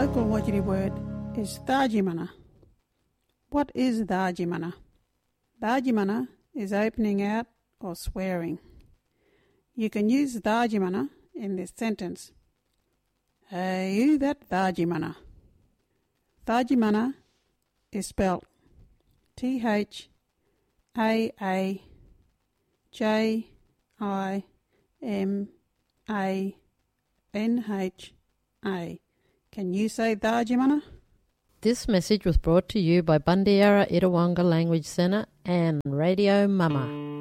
local Wajiri word is Thajimana. What is Thajimana? Thajimana is opening out or swearing. You can use Thajimana in this sentence. Hey, you that Thajimana. Thajimana is spelled Thajimana. Can you say Thajimana? This message was brought to you by Bundiera Itawanga Language Centre and Radio Mama.